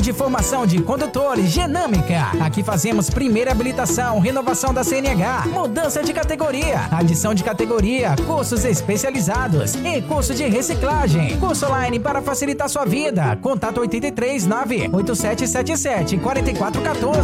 de formação de condutores, Genâmica. Aqui fazemos primeira habilitação, renovação da CNH, mudança de categoria, adição de categoria, cursos especializados e curso de reciclagem. Curso online para facilitar sua vida. Contato 83 98777 4414.